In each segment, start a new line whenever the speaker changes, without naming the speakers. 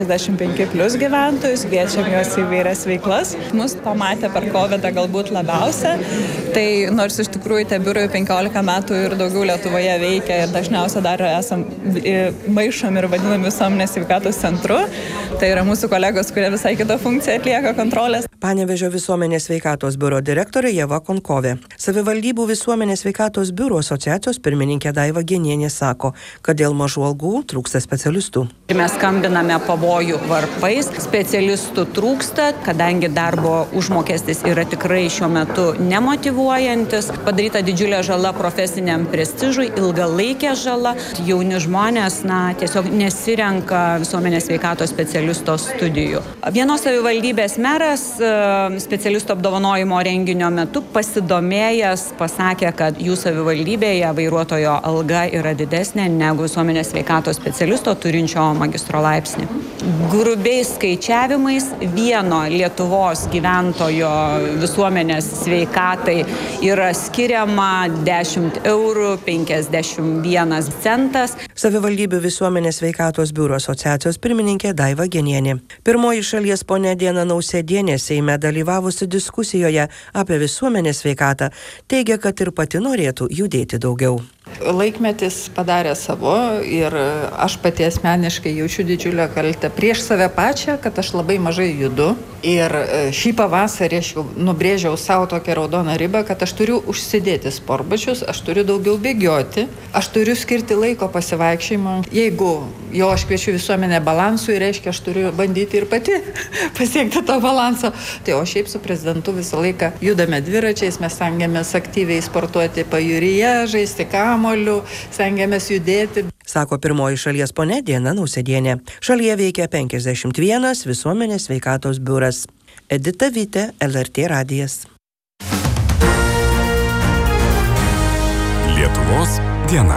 55+ gyventojus, kviečiam juos į įvairias veiklas. Mus pamatė per COVID galbūt labiausia, tai nors iš tikrųjų tie biurai 15 metų ir daugiau Lietuvoje veikia ir dažniausiai dar esam maišomi ir vadinami visuomenės sveikatos centru, tai yra mūsų kolegos, kurie visai kitą funkciją atlieka kontrolės.
Panevėžio visuomenės sveikatos biuro direktorė Ieva Konkovė. Savivaldybių visuomenės sveikatos biuro asociacijos pirmininkė Daiva Genienė sako, kad dėl mažų algų trūksta specialistų.
Mes skambiname pavojų varpais, specialistų trūksta, kadangi darbo užmokestis yra tikrai šiuo metu nemotyvuojantis, padaryta didžiulė žala profesiniam prestižui, ilgalaikė žala. Jauni žmonės tiesiog nesirenka visuomenės sveikatos specialisto studijų. Vienos savivaldybės meras specialistų apdovanojimo renginio metu pasidomėjęs pasakė, kad jų savivaldybėje vairuotojo alga yra didesnė negu visuomenės sveikatos specialisto turinčio magistro laipsnį. Grubiais skaičiavimais vieno Lietuvos gyventojo visuomenės sveikatai yra skiriama 10 eurų 51 centas.
Savivaldybių visuomenės sveikatos biuro asociacijos pirmininkė Daiva Genienė. Pirmoji šalies ponia Diana Nausėdienė Seime dalyvavusi diskusijoje apie visuomenės sveikatą teigia, kad ir pati norėtų judėti daugiau.
Laikmetis padarė savo ir aš pati asmeniškai jaučiu didžiulę kaltę prieš save pačią, kad aš labai mažai judu. Ir šį pavasarį aš jau nubrėžiau savo tokią raudoną ribą, kad aš turiu užsidėti sportbačius, aš turiu daugiau bėgioti, aš turiu skirti laiko pasivaikščiojimui. Jeigu jau aš kviečiu visuomenę balansui, reiškia, aš turiu bandyti ir pati pasiekti to balanso. Tai o šiaip su prezidentu visą laiką judame dviračiais, mes stengiamės aktyviai sportuoti pajūryje, žaisti kamuoliu, stengiamės judėti.
Sako pirmoji šalies ponia Diana Nausėdienė. Šalyje veikia 51 visuomenės sveikatos biuras. Edita Vytė, LRT radijas.
Lietuvos diena.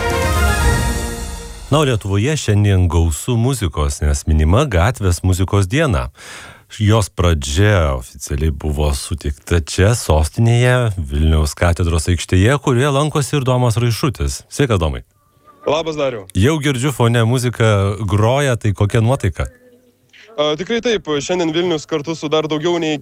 Na, o Lietuvoje šiandien gausu muzikos, nes minima gatvės muzikos diena. Jos pradžia oficialiai buvo sutikta čia, sostinėje, Vilniaus katedros aikštėje, kurioje lankosi ir Domas Raišutis. Sveikas, Domai.
Labas, Dariau.
Jau girdžiu fone muzika groja, tai kokia nuotaika?
Tikrai taip, šiandien Vilnius kartu su dar daugiau nei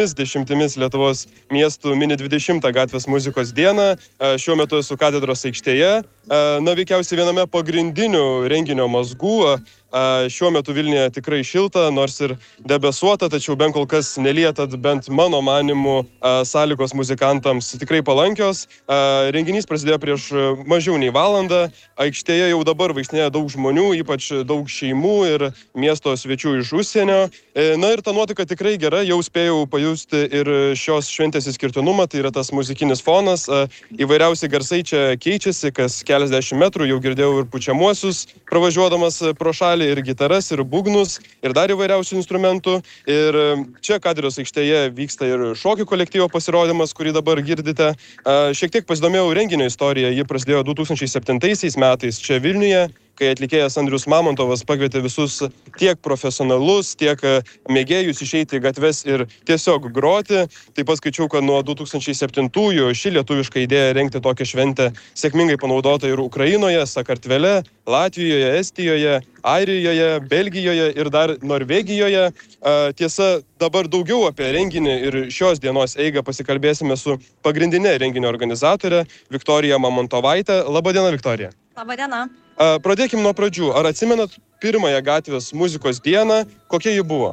40 Lietuvos miestų mini 20 gatvės muzikos dieną. Šiuo metu esu katedros aikštėje. Veikiausiai viename pagrindinių renginio mazgų. Šiuo metu Vilniuje tikrai šilta, nors ir debesuota, tačiau bent kol kas nelieta, bent mano manimu, sąlygos muzikantams tikrai palankios. Renginys prasidėjo prieš mažiau nei valandą. Aikštėje jau dabar vaikštinėja daug žmonių, ypač daug šeimų ir miesto svečių iš užsienio. Ir ta nuotaika tikrai gera, jau spėjau pajusti ir šios šventės išskirtinumą, tai yra tas muzikinis fonas. Įvairiausi garsai čia keičiasi, kas keliasdešimt metrų, jau girdėjau ir pučiamuosius pravažiuodamas pro šalį, ir gitaras, ir būgnus, ir dar įvairiausių instrumentų. Ir čia katedros aikštėje vyksta ir šokių kolektyvo pasirodymas, kurį dabar girdite. Šiek tiek pasidomėjau renginio istoriją, ji prasidėjo 2007 metais čia Vilniuje, kai atlikėjas Andrius Mamontovas pakvietė visus tiek profesionalus, tiek mėgėjus išeiti į gatves ir tiesiog groti. Taip pat skaičiau, kad nuo 2007-ųjų ši lietuviška idėja rengti tokią šventę sėkmingai panaudota ir Ukrainoje, Sakartvele, Latvijoje, Estijoje, Airijoje, Belgijoje ir dar Norvegijoje. Tiesa, dabar daugiau apie renginį ir šios dienos eigą pasikalbėsime su pagrindinė renginio organizatorė Viktorija Mamontovaitė. Labadiena, Viktorija.
Labadiena.
Pradėkim nuo pradžių. Ar atsimenat pirmąją gatvės muzikos dieną? Kokia ji buvo?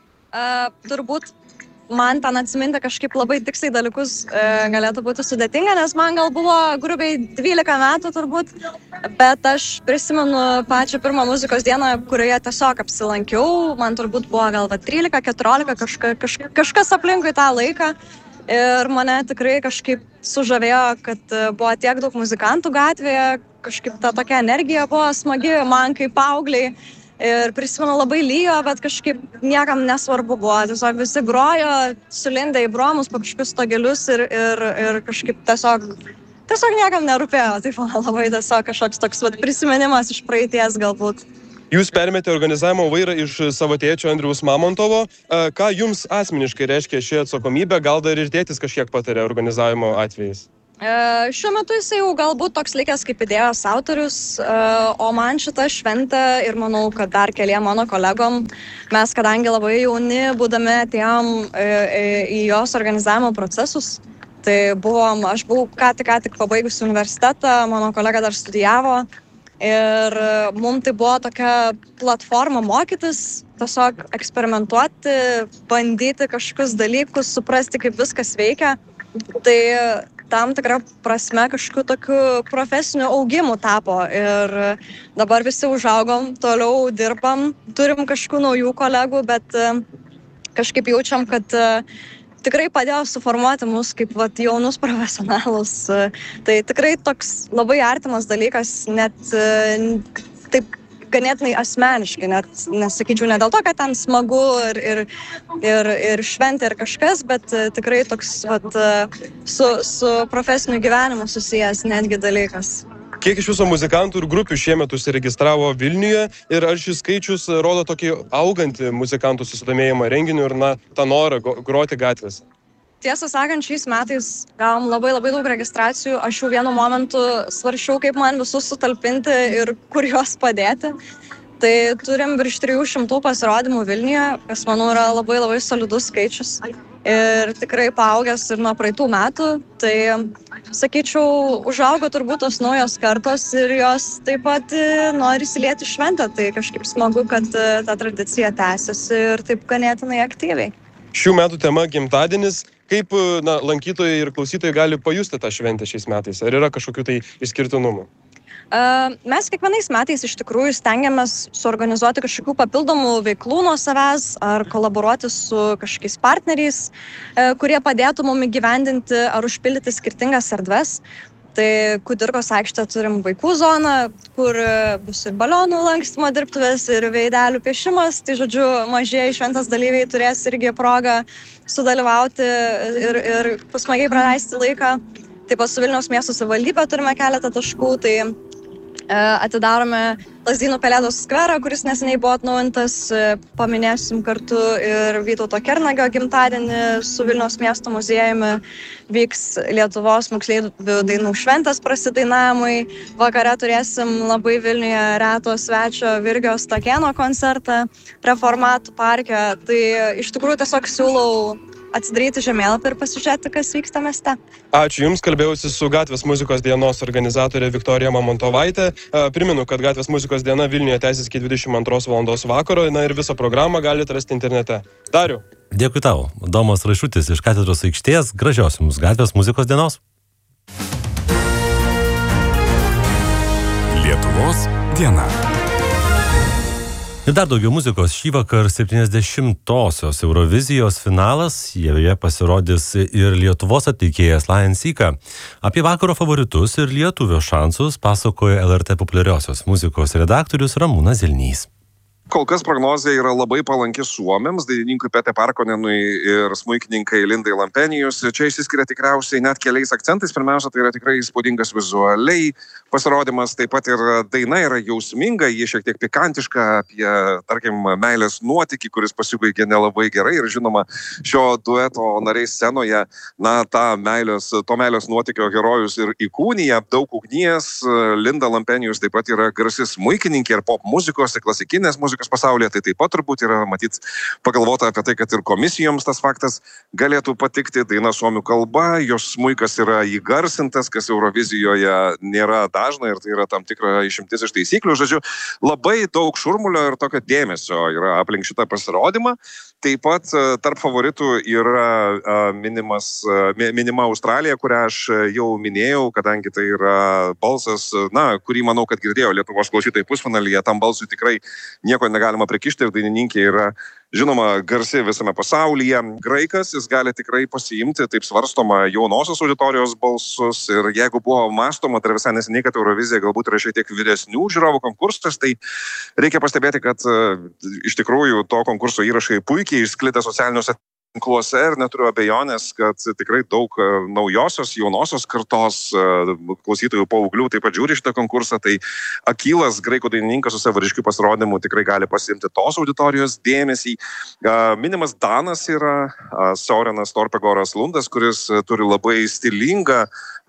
Turbūt man ten atsiminti kažkaip labai tiksliai dalykus galėtų būti sudėtinga, nes man gal buvo grubiai 12 metų turbūt, bet aš prisimenu pačią pirmą muzikos dieną, kurioje tiesiog apsilankiau, man turbūt buvo gal 13-14, kažkas aplinkui tą laiką. Ir mane tikrai kažkaip sužavėjo, kad buvo tiek daug muzikantų gatvėje, kažkaip ta tokia energija buvo smagi man kaip paaugliai. Ir prisimenu labai lijo, bet kažkaip niekam nesvarbu buvo. Tiesiog visi grojo, sulindę į bromus po kažkokius stogelius ir kažkaip tiesiog niekam nerūpėjo. Tai man labai tiesiog kažkoks toks prisiminimas iš praeities galbūt.
Jūs permetė organizavimo vairą iš savo tėčio Andriaus Mamontovo. Ką jums asmeniškai reiškia ši atsakomybė? Gal dar ir tėtis kažkiek patarė organizavimo atvejais?
Šiuo metu jisai jau galbūt toks likęs kaip idėjos autorius, o man šita šventė ir manau, kad dar keliem mano kolegom, mes kadangi labai jauni, būdami atėjom į jos organizavimo procesus, tai aš buvau ką tik pabaigusi universitetą, mano kolega dar studijavo ir mums tai buvo tokia platforma mokytis, tiesiog eksperimentuoti, bandyti kažkokius dalykus, suprasti, kaip viskas veikia. Tai tam tikrą prasme kažkokiu tokiu profesiniu augimu tapo ir dabar visi užaugom, toliau dirbam, turim kažkokių naujų kolegų, bet kažkaip jaučiam, kad tikrai padėjo suformuoti mus kaip jaunus profesionalus. Tai tikrai toks labai artimas dalykas, net taip ganėtinai asmeniškai, net nesakyčiau ne dėl to, kad ten smagu ir šventė ir kažkas, bet tikrai toks su profesiniu gyvenimu susijęs netgi dalykas.
Kiek iš viso muzikantų ir grupių šiemet užsiregistravo Vilniuje ir ar šis skaičius rodo tokį augantį muzikantų susidomėjimą renginiu ir tą norą groti gatvėse?
Tiesą sakant, šiais metais gavom labai daug registracijų. Aš jau vienu momentu svarsčiau, kaip man visus sutalpinti ir kur juos padėti. Tai turim virš 300 pasirodymų Vilniuje, kas manau yra labai solidus skaičius. Ir tikrai paaugęs ir nuo praeitų metų. Tai, sakyčiau, užaugo turbūt tos naujos kartos ir jos taip pat nori įsilieti šventę. Tai kažkaip smagu, kad ta tradicija tęsiasi ir taip ganėtinai aktyviai.
Šių metų tema gimtadienis. Kaip lankytojai ir klausytojai gali pajusti tą šventę šiais metais? Ar yra kažkokių tai išskirtinumų?
Mes kiekvienais metais iš tikrųjų stengiamės suorganizuoti kažkokių papildomų veiklų nuo savęs ar kolaboruoti su kažkokiais partneriais, kurie padėtų mums įgyvendinti ar užpildyti skirtingas erdves. Tai Kudirkos aikštę turim vaikų zoną, kur bus ir balionų lankstymo dirbtuvės, ir veidelių piešimas. Tai žodžiu, mažieji šventės dalyviai turės irgi progą sudalyvauti ir smagiai praleisti laiką. Taip pat su Vilniaus miesto savivaldybė turime keletą taškų. Tai atidarome Lazdynų Pelėdos skverą, kuris neseniai buvo atnaujintas. Paminėsim kartu ir Vytauto Kernagio gimtadienį su Vilniaus miesto muziejumi. Vyks Lietuvos moksleivių dainų šventės prasidainavimai. Vakare turėsim labai Vilniuje reto svečio Virgio Stakėno koncertą Reformatų parke. Tai iš tikrųjų tiesiog siūlau atsidaryti žemėlapį ir pasižiūrėti, kas vyksta mieste.
Ačiū Jums, kalbėjausi su Gatvės muzikos dienos organizatorė Viktorija Mamontovaitė. Primenu, kad Gatvės muzikos diena Vilniuje tęsis iki 22 valandos vakaro, ir visą programą galite rasti internete. Dariau.
Dėkui tau. Domas Raišutis iš Katedros aikštės. Gražios Jums Gatvės muzikos dienos.
Lietuvos diena.
Ir dar daugiau muzikos. Šįvakar 70-osios Eurovizijos finalas. Joje pasirodys ir Lietuvos atlikėjas Lion Sika. Apie vakaro favoritus ir lietuvio šansus pasakoja LRT populiariosios muzikos redaktorius Ramūnas Zilnys.
Kol kas prognozija yra labai palanki suomiams, dainininkui Pete Parkonenui ir smuikininkai Lindai Lampenijus. Čia išsiskiria tikriausiai net keliais akcentais. Pirmiausia, tai yra tikrai įspūdingas vizualiai pasirodymas, taip pat ir daina yra jausminga, ji šiek tiek pikantiška apie, tarkim, meilės nuotykį, kuris pasibaigė nelabai gerai. Ir žinoma, šio dueto nariai scenoje, to meilės nuotykio herojus ir įkūnija daug ugnies. Linda Lampenijus taip pat yra garsi smuikininkė ir pop muzikos, ir klasikinės muzikos pasaulyje, tai taip pat turbūt yra matyt pagalvota apie tai, kad ir komisijoms tas faktas galėtų patikti. Daina suomių kalba, jos smuikas yra įgarsintas, kas Eurovizijoje nėra dažna ir tai yra tam tikra išimtis iš taisyklių. Žodžiu, labai daug šurmulio ir tokio dėmesio yra aplink šitą pasirodymą. Taip pat tarp favoritų yra minima Australija, kurią aš jau minėjau, kadangi tai yra balsas, kurį manau, kad girdėjo Lietuvos klausytojai pusfinalyje, tam balsui tikrai nieko negalima prikišti ir dainininkė yra, žinoma, garsi visame pasaulyje. Graikas, jis gali tikrai pasiimti, taip svarstoma, jaunosios auditorijos balsus ir jeigu buvo mąstoma, tai visai neseniai, kad Eurovizija galbūt yra šiek tiek vyresnių žiūrovų konkursas, tai reikia pastebėti, kad iš tikrųjų to konkurso įrašai puikiai išsklidę socialiniuose tinkluose ir neturiu abejonės, kad tikrai daug naujosios, jaunosios kartos klausytojų paauglių taip pat žiūri šitą konkursą, tai Akylas, graikų dainininkas su savo ryškiu pasirodymu tikrai gali pasiimti tos auditorijos dėmesį. Minimas Danas yra Siorenas Torpegoras Lundas, kuris turi labai stilingą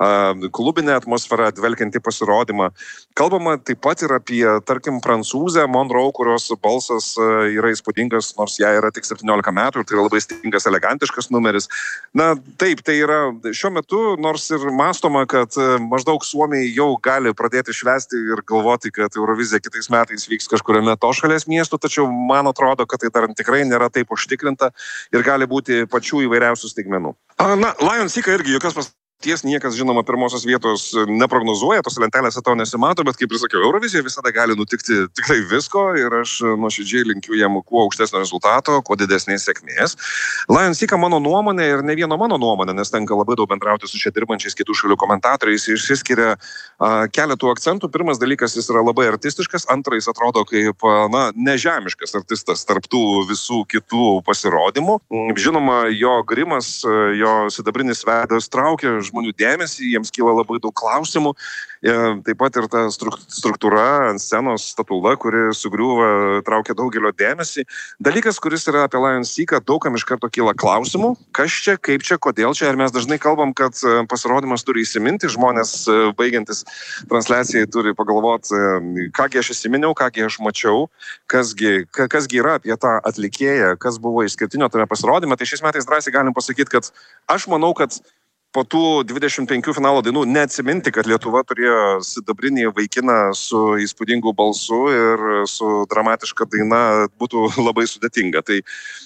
klubinę atmosferą, dvelkiantį pasirodymą. Kalbama taip pat ir apie, tarkim, prancūzę Monroe, kurios balsas yra įspūdingas, nors jai yra tik 17 metų ir tai yra labai stingas, elegantiškas numeris. Na, taip, tai yra šiuo metu, nors ir mąstoma, kad maždaug Suomiai jau gali pradėti švęsti ir galvoti, kad Eurovizija kitais metais vyks kažkuriame to šalies miestų, tačiau man atrodo, kad tai dar tikrai nėra taip užtikrinta ir gali būti pačių įvairiausių staigmenų. Na, Lion Seeker irgi jokios niekas, žinoma, pirmosios vietos neprognozuoja, tos lentelėse to nesimato, bet kaip ir sakiau, Eurovizija visada gali nutikti tikrai visko ir aš nuoširdžiai linkiu jam kuo aukštesnio rezultato, kuo didesnės sėkmės. Lion Seeker mano nuomonė ir ne vieno mano nuomonė, nes tenka labai daug bendrauti su čia dirbančiais kitų šalių komentatoriais, išsiskiria keletų akcentų. Pirmas dalykas, jis yra labai artistiškas, antras atrodo kaip nežemiškas artistas tarptų visų kitų pasirodymų. Žinoma, jo grimas, jo sidabrinis veidas traukia žmonių dėmesį, jiems kyla labai daug klausimų. Taip pat ir ta struktūra ant scenos, statula, kuri sugriūva, traukia daugelio dėmesį. Dalykas, kuris yra apie Lion Seeker, daugam iš karto kyla klausimų. Kas čia, kaip čia, kodėl čia? Ir mes dažnai kalbam, kad pasirodymas turi įsiminti, žmonės baigiantis transliacijai turi pagalvoti, kągi aš įsiminiau, kągi aš mačiau, kasgi yra apie tą atlikėją, kas buvo išskirtinio tame pasirodyme. Tai šiais metais drąsiai galim pasakyti, kad aš manau, kad po tų 25 finalo dainų neatsiminti, kad Lietuva turėjo sidabrinį vaikiną su įspūdingu balsu ir su dramatiška daina būtų labai sudėtinga. Tai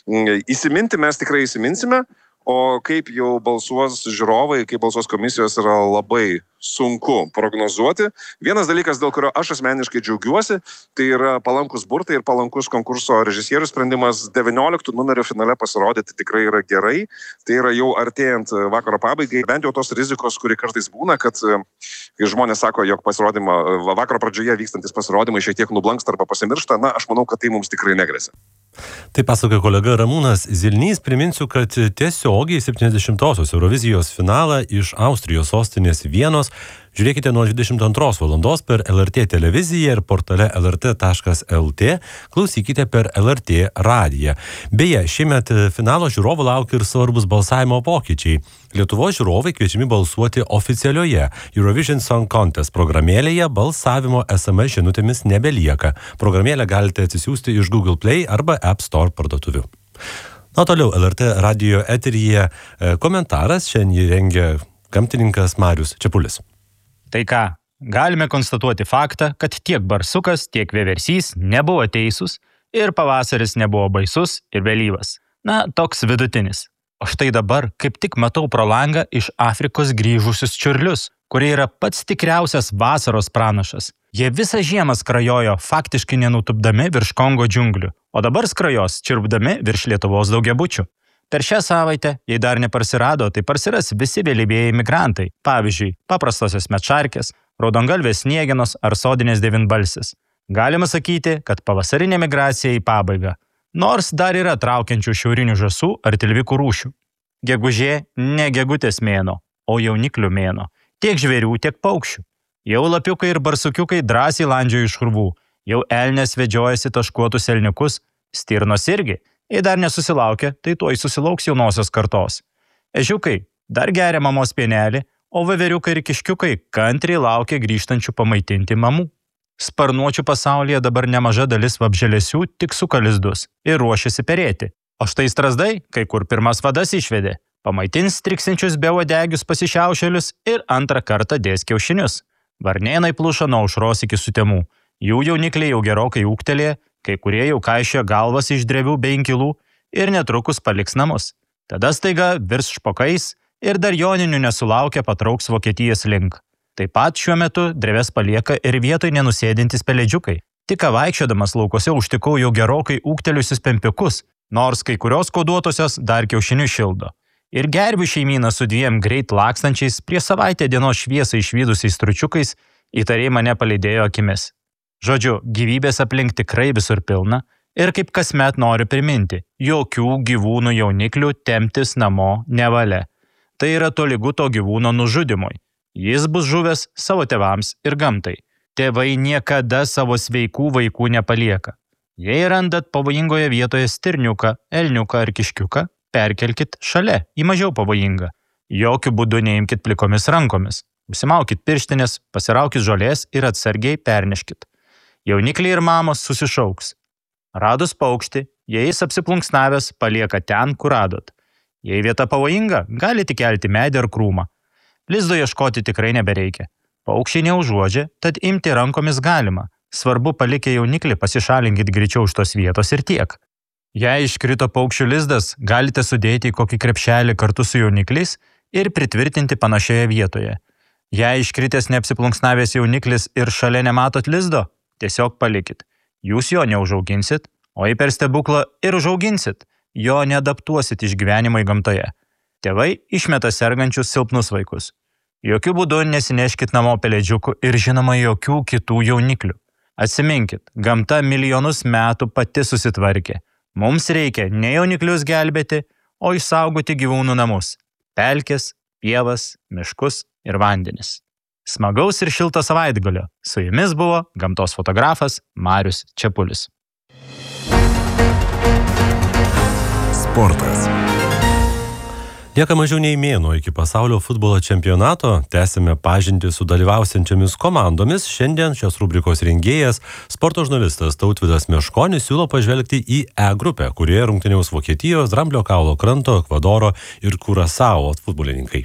įsiminti mes tikrai įsiminsime, o kaip jau balsuos žiūrovai, kaip balsuos komisijos yra labai sunku prognozuoti. Vienas dalykas, dėl kurio aš asmeniškai džiaugiuosi, tai yra palankus burtai ir palankus konkurso režisierių sprendimas 19 numerio finale pasirodyti tikrai yra gerai. Tai yra jau artėjant vakaro pabaigai, bent jau tos rizikos, kuri kartais būna, kad kai žmonės sako, jog vakaro pradžioje vykstantis pasirodymai šiek tiek nublanksta arba pasimiršta, aš manau, kad tai mums tikrai negresia.
Tai pasakoja kolega Ramūnas Zilnys. Priminsiu, kad tiesiogiai 70-osios Eurovizijos finalą iš Austrijos sostinės Vienos žiūrėkite nuo 22 valandos per LRT televiziją ir portale lrt.lt, klausykite per LRT radiją. Beje, šiemet finalo žiūrovų laukia ir svarbus balsavimo pokyčiai. Lietuvos žiūrovai kviečiami balsuoti oficialioje Eurovision Song Contest programėlėje, balsavimo SMS žinutėmis nebelieka. Programėlę galite atsisiųsti iš Google Play arba App Store parduotuvių. Na, toliau LRT radijo eteryje komentaras šiandien rengia gamtininkas Marius Čepulis.
Tai ką, galime konstatuoti faktą, kad tiek barsukas, tiek vieversys nebuvo teisūs ir pavasaris nebuvo baisus ir vėlyvas. Na, toks vidutinis. O štai dabar kaip tik matau pro langą iš Afrikos grįžusius čiurlius, kurie yra pats tikriausias vasaros pranašas. Jie visą žiemą skrajojo faktiškai nenutupdami virš Kongo džiunglių, o dabar skrajos čirpdami virš Lietuvos daugiabučių. Per šią savaitę, jei dar neparsirado, tai parsiras visi vėlyvieji migrantai, pavyzdžiui, paprastosios medšarkės, raudongalvės sniegenos ar sodinės devynbalsis. Galima sakyti, kad pavasarinė migracija į pabaigą, nors dar yra traukiančių šiaurinių žąsų ar tilvikų rūšių. Gegužė ne gegutės mėnuo, o jauniklių mėnuo, tiek žvėrių, tiek paukščių. Jau lapiukai ir barsukiukai drąsiai landžioja iš urvų, jau elnės vedžiojasi taškuotus elniukus, stirnos irgi. Jei dar nesusilaukia, tai tuoj susilauks jaunosios kartos. Ežiukai dar geria mamos pienelį, o veveriukai ir kiškiukai kantriai laukia grįžtančių pamaitinti mamų. Sparnuočių pasaulyje dabar nemaža dalis vabžėlesių tik suka lizdus ir ruošiasi perėti. O štai strazdai, kai kur pirmas vadas išvedė, pamaitins striksinčius beuodegius pasišiaušėlius ir antrą kartą dės kiaušinius. Varnėnai pluša nuo aušros iki sutemų. Jų jaunikliai jau gerokai ūgtelė, kai kurie jau kaišioja galvas iš drevių bei inkilų ir netrukus paliks namus. Tada staiga virs špokais ir dar joninių nesulaukę patrauks Vokietijos link. Taip pat šiuo metu dreves palieka ir vietoj nenusėdintys pelėdžiukai. Tik vaikščiodamas laukose užtikau jau gerokai ūgteliusius pempiukus, nors kai kurios koduotosios dar kiaušinių šildo. Ir gervių šeimyna su 2 greit lakstančiais prie savaitę dienos šviesą išvydusiais stručiukais įtariai mane palydėjo akimis. Žodžiu, gyvybės aplink tikrai visur pilna Ir kaip kasmet noriu priminti, jokių gyvūnų jauniklių temptis namo nevalia. Tai yra tolygu to gyvūno nužudimui. Jis bus žuvęs savo tėvams ir gamtai. Tėvai niekada savo sveikų vaikų nepalieka. Jei randat pavojingoje vietoje stirniuką, elniuką ar kiškiuką, perkelkit šalia į mažiau pavojingą. Jokių būdų neimkit plikomis rankomis. Užsimaukit pirštinės, pasiraukit žolės ir atsargiai perneškit. Jaunikliai ir mamos susišauks. Radus paukštį, jei jis apsiplunksnavęs, palieka ten, kur radot. Jei vieta pavojinga, galite kelti medį ar krūmą. Lizdo ieškoti tikrai nebereikia. Paukščiai neužuodžia, tad imti rankomis galima. Svarbu palikę jauniklį pasišalinkit greičiau iš tos vietos ir tiek. Jei iškrito paukščių lizdas, galite sudėti į kokį krepšelį kartu su jaunikliais ir pritvirtinti panašioje vietoje. Jei iškritęs neapsiplunksnavęs jauniklis ir šalia nematot lizdo, tiesiog palikit. Jūs jo neužauginsit, o jei per stebuklą ir užauginsit, jo neadaptuosit išgyvenimui gamtoje. Tėvai išmeta sergančius silpnus vaikus. Jokių būdų nesineškit namo pelėdžiukų ir žinoma jokių kitų jauniklių. Atsiminkit, gamta milijonus metų pati susitvarkė. Mums reikia ne jauniklius gelbėti, o išsaugoti gyvūnų namus – pelkes, pievas, miškus ir vandenis. Smagaus ir šilto savaitgalio. Su jumis buvo gamtos fotografas Marius Čepulis.
Sportas. Lieka mažiau nei mėnuo iki pasaulio futbolo čempionato, tęsime pažintį su dalyvausiančiamis komandomis. Šiandien šios rubrikos rengėjas, sporto žurnalistas Tautvydas Meškonis siūlo pažvelgti į E grupę, kurioje rungtyniaus Vokietijos, Dramblio kaulo kranto, Ekvadoro ir Kurasao futbolininkai.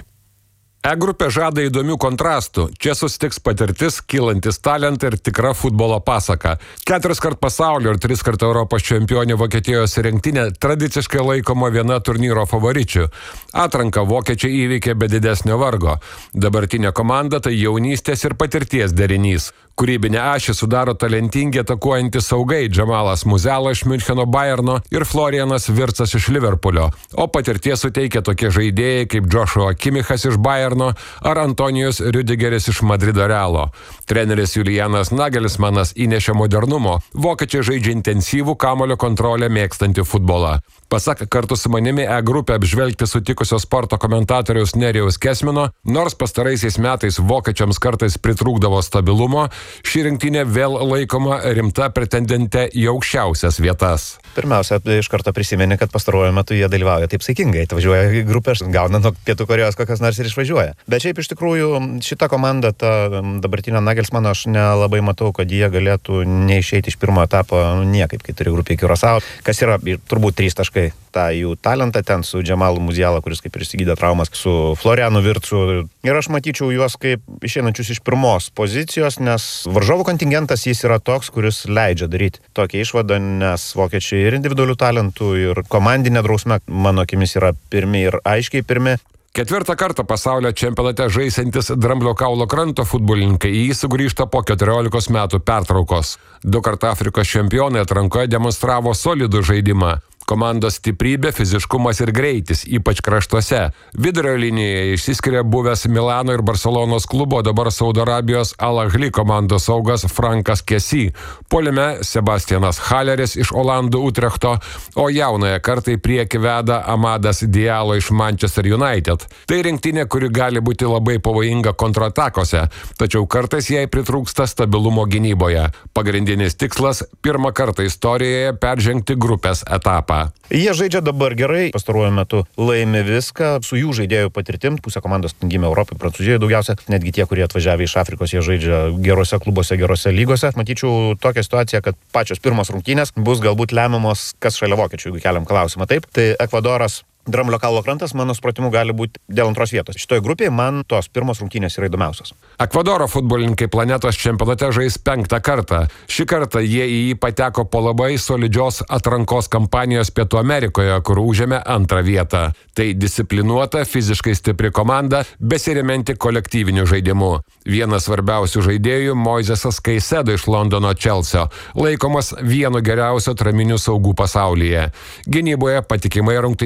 E grupė žada įdomių kontrastų. Čia susitiks patirtis, kylantis talentai ir tikra futbolo pasaka. 4-kart pasaulio ir 3-kart Europos čempionė Vokietijos rinktinė tradiciškai laikoma viena turnyro favoričių. Atranką vokiečiai įveikė be didesnio vargo. Dabartinė komanda tai jaunystės ir patirties derinys. Kūrybinę ašį sudaro talentingi atakuojantys saugai Džamalas Muzela iš Müncheno Bayerno ir Florianas Virtsas iš Liverpulio, o patirties suteikia tokie žaidėjai kaip Joshua Kimichas iš Bayerno ar Antonijus Rüdigeris iš Madrido Realo. Treneris Julianas Nagelsmanas įnešė modernumo, vokiečiai žaidžia intensyvų kamuolio kontrolę mėgstantį futbolą. Pasak kartu su manimi E grupę apžvelgti sutikusio sporto komentatoriaus Nerijaus Kesmino, nors pastaraisiais metais vokiečiams kartais pritrūkdavo stabilumo, ši rinktinė vėl laikoma rimta pretendente į aukščiausias vietas.
Pirmiausia, iš karto prisimeni, kad pastaruoju metu jie dalyvauja taip saikingai. Atvažiuoja į grupę, gauna nuo Pietų Korėjos kokias nors ir išvažiuoja. Bet šiaip iš tikrųjų šita komanda, ta dabartinio Nagelsmano, aš nelabai matau, kad jie galėtų neišeiti iš pirmo etapo niekaip, kai turi grupė Kurasao, kas yra turbūt 3 taškai. Ta jų talentą ten su Džamalu Muzela, kuris kaip ir išsigydė traumas, su Florianu Virtsu. Ir aš matyčiau juos kaip išeinančius iš pirmos pozicijos, nes varžovų kontingentas jis yra toks, kuris leidžia daryti tokią išvadą, nes vokiečiai ir individualių talentų, ir komandinė drausmė, mano akimis, yra pirmi ir aiškiai pirmi.
4 kartą pasaulio čempionate žaisantis Dramblio kaulo kranto futbolininkai į jį sugrįžta po 14 metų pertraukos. 2 kartų Afrikos čempionai atrankoje demonstravo solidų žaidimą. Komandos stiprybė, fiziškumas ir greitis, ypač kraštuose. Vidurio linijoje išsiskiria buvęs Milano ir Barcelonos klubo, dabar Saudo Arabijos Al Ahly komandos saugas Frankas Kessi. Puolime Sebastianas Halleris iš Olandų Utrechto, o jaunąją kartą į priekį veda Amadas Diallo iš Manchester United. Tai rinktinė, kuri gali būti labai pavojinga kontratakose, tačiau kartais jai pritrūksta stabilumo gynyboje. Pagrindinis tikslas – pirmą kartą istorijoje peržengti grupės etapą.
Jie žaidžia dabar gerai, pastaruoju metu laimi viską, su jų žaidėjų patirtim, pusė komandos gimė Europai, Prancūzijoje daugiausia, netgi tie, kurie atvažiavę iš Afrikos, jie žaidžia gerose klubuose, gerose lygose. Matyčiau tokią situaciją, kad pačios pirmos rungtynės bus galbūt lemiamos, kas šalia vokiečių, jeigu keliam klausimą. Taip, tai Ekvadoras, Dramblio kaulo krantas, mano supratimu, gali būti dėl 2 vietos. Šitoje grupėje man tos pirmos rungtynės yra įdomiausios.
Ekvadoro futbolininkai planetos čempionate žais 5 kartą. Šį kartą jie į jį pateko po labai solidžios atrankos kampanijos Pietų Amerikoje, kur užėmė 2 vietą. Tai disciplinuota, fiziškai stipri komanda, besiremianti kolektyviniu žaidimu. Vienas svarbiausių žaidėjų Moisesas Caicedo iš Londono Chelsea, laikomas vienu geriausių atraminių saugų pasaulyje. Gynyboje patikimai rungtyniauja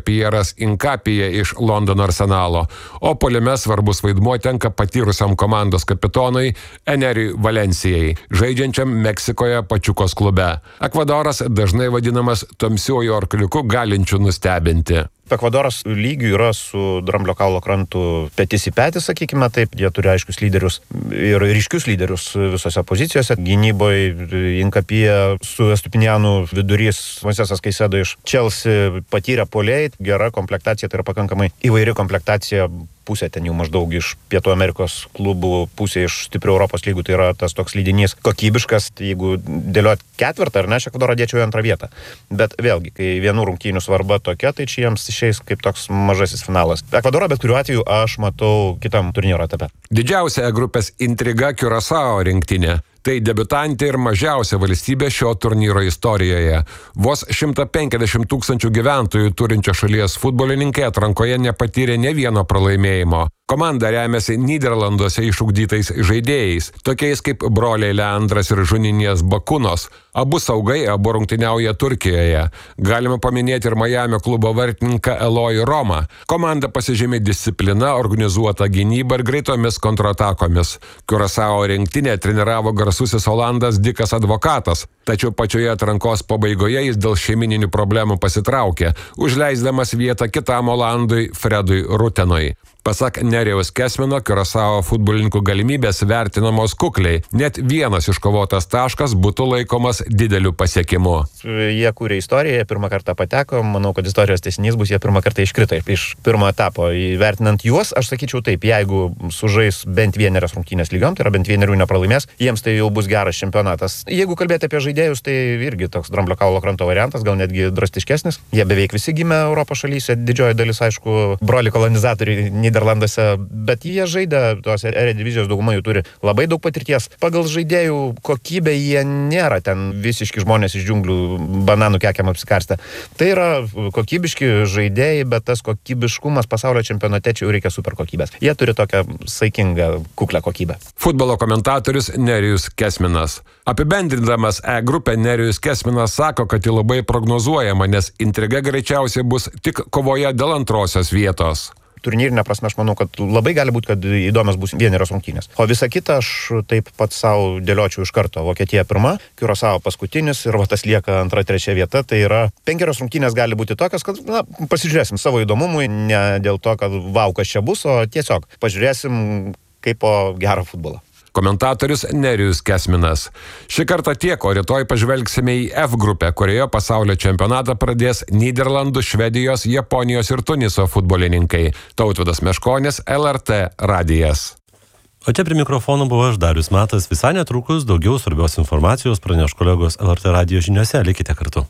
Pieras Inkapija iš Londono Arsenalo, o puolime svarbus vaidmuo tenka patyrusiam komandos kapitonui Eneriui Valencijai, žaidžiančiam Meksikoje Pačiukos klube. Ekvadoras dažnai vadinamas tamsiuoju arkliuku galinčiu nustebinti.
Ekvadoras lygių yra su Dramblio kaulo krantu petis į petį, sakykime taip. Jie turi aiškius lyderius ir ryškius lyderius visose pozicijose. Gynyboje Inkapija su Estupinianu, vidurys Moisesas Kaisedo iš Chelsea patyrę puolėjai, gera komplektacija, tai yra pakankamai įvairi komplektacija. Pusė ten jau maždaug iš Pietų Amerikos klubų, pusė iš stiprių Europos lygų, tai yra tas toks lydinys kokybiškas. Jeigu dėliot ketvirtą, ar ne, aš Ekvadorą dėčiau į antrą vietą. Bet vėlgi, kai vienų rungtynių svarba tokia, tai čia jiems išeis kaip toks mažasis finalas. Ekvadorą bet kuriuo atveju aš matau kitam turnyro etape.
Didžiausia grupės intriga Curaçao rinktinė. Tai debiutantė ir mažiausia valstybė šio turnyro istorijoje. Vos 150 000 gyventojų turinčio šalies futbolininkai atrankoje nepatyrė ne vieno pralaimėjimo. Komanda remiasi Nyderlanduose išugdytais žaidėjais, tokiais kaip broliai Leandras ir Žuninės Bakunos. Abu saugai, abu rungtyniauja Turkijoje. Galima paminėti ir Majamio klubo vartininką Elojų Romą. Komanda pasižymė disciplina, organizuota gynyba ir greitomis kontratakomis. Curaçao rinktinė treniravo garsusis Olandas Dikas Advokatas, tačiau pačioje atrankos pabaigoje jis dėl šeimininių problemų pasitraukė, užleisdamas vietą kitam Olandui Fredui Rutenui. Pasak Nerijaus Kesmino, Curaçao futbolininkų galimybės vertinamos kukliai. Net vienas iškovotas taškas būtų laikomas dideliu pasiekimu.
Jie kūrė istoriją, pirmą kartą pateko, manau, kad istorijos tęsinys bus, jie pirmą kartą iškrito iš pirmo etapo. Vertinant juos, aš sakyčiau taip, jeigu sužais bent vienerias rungtynės lygiom, tai yra bent vienerių nepralaimės, jiems tai jau bus geras čempionatas. Jeigu kalbėti apie žaidėjus, tai irgi toks Dramblio kaulo kranto variantas, gal netgi drastiškesnis. Jie beveik visi gimė Europos šalyse, didžioji dalis, aišku, broliai kolonizatoriai Nyderlanduose, bet jie žaidė, tos Eredivizios dauguma jų turi labai daug patirties. Pagal žaidėjų kokybę jie nėra ten visiški žmonės iš džiunglių bananų kekiam apsikarstę. Tai yra kokybiški žaidėjai, bet tas kokybiškumas pasaulio čempionate čia jau reikia super kokybės. Jie turi tokią saikingą, kuklę kokybę.
Futbolo komentatorius Nerijus Kesminas. Apibendrindamas grupę, Nerijus Kesminas sako, kad ji labai prognozuojama, nes intriga greičiausiai bus tik kovoje dėl antrosios vietos.
Turnyrinė prasme, aš manau, kad labai gali būti, kad įdomios bus vienerios rungtynės. O visą kitą aš taip pat savo dėliočiau iš karto. Vokietija pirma, Curaçao paskutinis ir tas lieka antra, trečia vieta. Tai yra 5 rungtynės gali būti tokios, kad pasižiūrėsim savo įdomumui, ne dėl to, kad vau, kas čia bus, o tiesiog pažiūrėsim kaip po gerą futbolą.
Komentatorius Nerijus Kesminas. Šį kartą tiek, o rytoj pažvelgsime į F grupę, kurioje pasaulio čempionatą pradės Nyderlandų, Švedijos, Japonijos ir Tuniso futbolininkai. Tautvydas Meškonis, LRT radijas.
O čia prie mikrofonų buvo aš, Darius Matas. Visai netrukus daugiau svarbios informacijos praneš kolegos LRT radijo žiniuose. Likite kartu.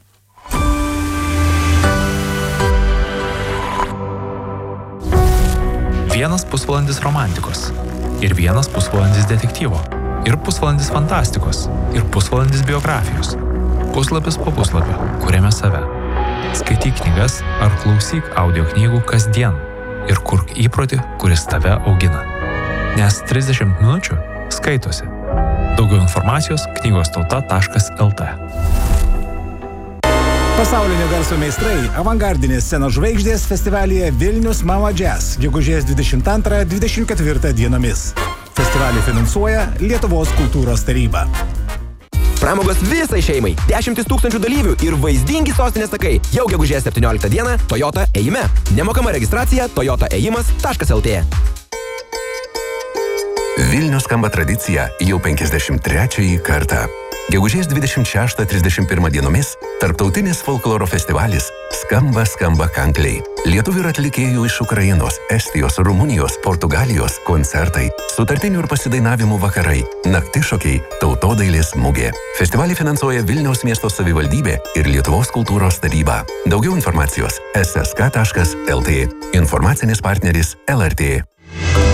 Vienas pusvalandis romantikos. Ir vienas pusvalandis detektyvo, ir pusvalandis fantastikos, ir pusvalandis biografijos. Puslapis po puslapio, kuriame save. Skaityk knygas ar klausyk audio knygų kasdien ir kurk įprotį, kuris tave augina. Nes 30 minučių skaitosi. Daugiau informacijos knygostauta.lt.
Pasaulinio garso meistrai avangardinės scenos žvaigždės festivalyje Vilnius Mama Jazz gegužės 22-24 dienomis. Festivalį finansuoja Lietuvos kultūros taryba.
Pramogos visai šeimai, 10 000 dalyvių ir vaizdingi sostinės takai. Jau gegužės 17 dieną Toyota ėjime. Nemokama registracija toyotaėjimas.lt.
Vilnius skamba tradicija jau 53 kartą. Gegužės 26-31 dienomis tarptautinis folkloro festivalis Skamba kankliai. Lietuvių ir atlikėjų iš Ukrainos, Estijos, Rumunijos, Portugalijos koncertai, sutartinių ir pasidainavimų vakarai, naktišokiai, tautodailės mugė. Festivalį finansuoja Vilniaus miesto savivaldybė ir Lietuvos kultūros taryba. Daugiau informacijos ssk.lt. Informacinis partneris LRT.